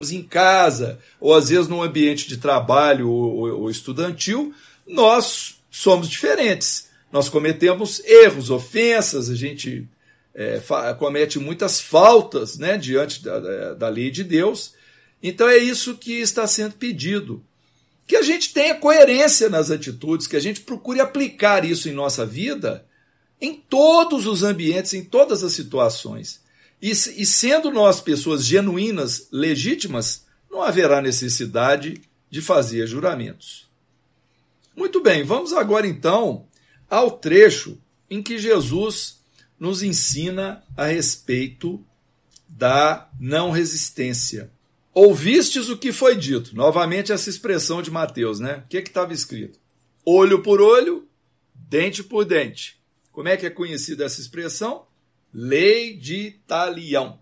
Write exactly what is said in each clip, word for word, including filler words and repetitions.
em casa, ou às vezes num ambiente de trabalho ou, ou, ou estudantil, nós somos diferentes. Nós cometemos erros, ofensas, a gente é, comete muitas faltas, né, diante da, da lei de Deus. Então é isso que está sendo pedido. Que a gente tenha coerência nas atitudes, que a gente procure aplicar isso em nossa vida, em todos os ambientes, em todas as situações. E, e sendo nós pessoas genuínas, legítimas, não haverá necessidade de fazer juramentos. Muito bem, vamos agora então ao trecho em que Jesus nos ensina a respeito da não resistência. Ouvistes o que foi dito. Novamente essa expressão de Mateus, né? O que estava escrito? Olho por olho, dente por dente. Como é que é conhecida essa expressão? Lei de talião.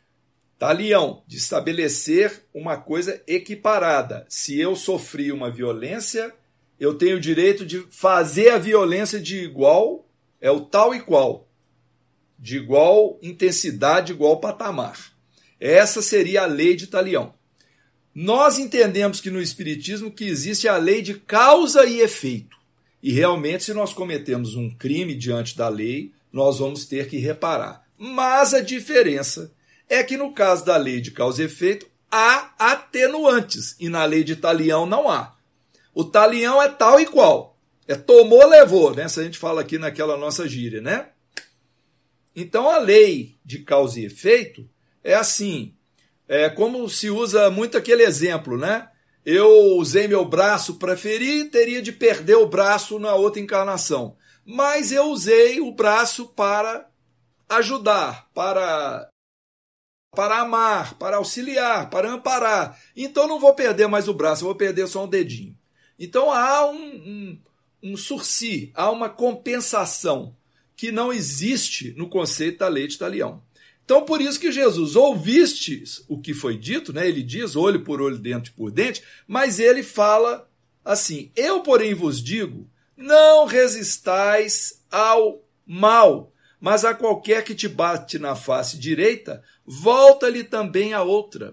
Talião, de estabelecer uma coisa equiparada. Se eu sofri uma violência, eu tenho o direito de fazer a violência de igual, é o tal e qual, de igual intensidade, igual patamar. Essa seria a lei de talião. Nós entendemos que no Espiritismo que existe a lei de causa e efeito. E realmente, se nós cometemos um crime diante da lei, nós vamos ter que reparar. Mas a diferença é que no caso da lei de causa e efeito, há atenuantes, e na lei de talião não há. O talião é tal e qual. É tomou, levou, né? Se a gente fala aqui naquela nossa gíria, né? Então a lei de causa e efeito é assim, é como se usa muito aquele exemplo, né? Eu usei meu braço para ferir, teria de perder o braço na outra encarnação. Mas eu usei o braço para ajudar, para, para amar, para auxiliar, para amparar. Então não vou perder mais o braço, eu vou perder só um dedinho. Então há um, um, um sursi, há uma compensação que não existe no conceito da lei de talião. Então por isso que Jesus, ouvistes o que foi dito, né? Ele diz olho por olho, dente por dente, mas ele fala assim, eu porém vos digo, não resistais ao mal, mas a qualquer que te bate na face direita, volta-lhe também a outra.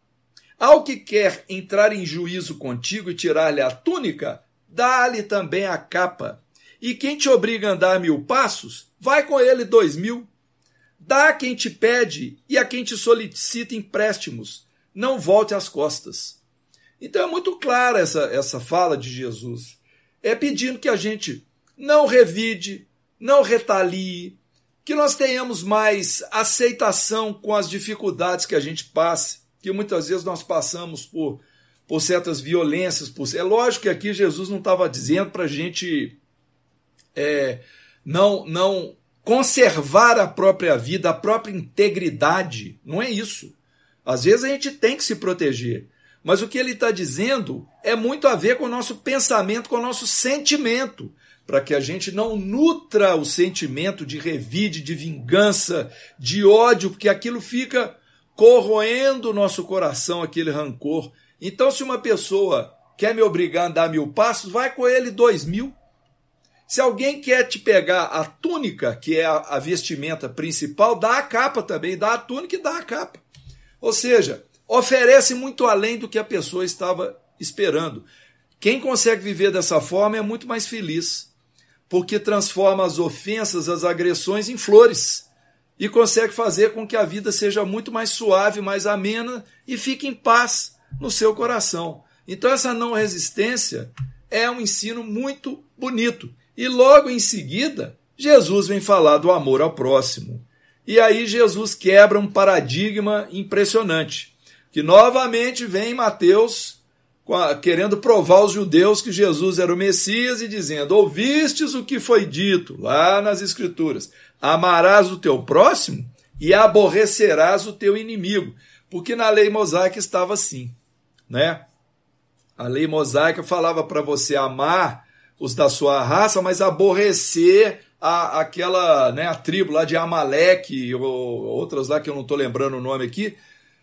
Ao que quer entrar em juízo contigo e tirar-lhe a túnica, dá-lhe também a capa. E quem te obriga a andar mil passos, vai com ele dois mil. Dá a quem te pede e a quem te solicita empréstimos, não volte as costas. Então é muito clara essa, essa fala de Jesus. É pedindo que a gente não revide, não retalie, que nós tenhamos mais aceitação com as dificuldades que a gente passa, que muitas vezes nós passamos por, por certas violências. Por... É lógico que aqui Jesus não estava dizendo para a gente é, não, não conservar a própria vida, a própria integridade. Não é isso. Às vezes a gente tem que se proteger. Mas o que ele está dizendo é muito a ver com o nosso pensamento, com o nosso sentimento, para que a gente não nutra o sentimento de revide, de vingança, de ódio, porque aquilo fica corroendo o nosso coração, aquele rancor. Então, se uma pessoa quer me obrigar a andar mil passos, vai com ele dois mil. Se alguém quer te pegar a túnica, que é a, a vestimenta principal, dá a capa também, dá a túnica e dá a capa. Ou seja, oferece muito além do que a pessoa estava esperando. Quem consegue viver dessa forma é muito mais feliz, porque transforma as ofensas, as agressões em flores e consegue fazer com que a vida seja muito mais suave, mais amena e fique em paz no seu coração. Então essa não resistência é um ensino muito bonito. E logo em seguida, Jesus vem falar do amor ao próximo. E aí Jesus quebra um paradigma impressionante, que novamente vem Mateus querendo provar aos judeus que Jesus era o Messias e dizendo, ouvistes o que foi dito lá nas Escrituras, amarás o teu próximo e aborrecerás o teu inimigo, porque na lei mosaica estava assim, né? A lei mosaica falava para você amar os da sua raça, mas aborrecer a, aquela, né, a tribo lá de Amaleque, ou outras lá que eu não estou lembrando o nome aqui.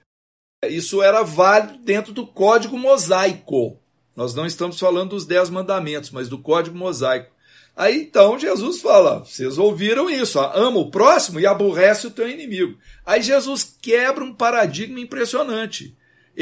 Isso era válido dentro do Código Mosaico. Nós não estamos falando dos Dez Mandamentos, mas do Código Mosaico. Aí então Jesus fala, vocês ouviram isso, ó, ama o próximo e aborrece o teu inimigo. Aí Jesus quebra um paradigma impressionante.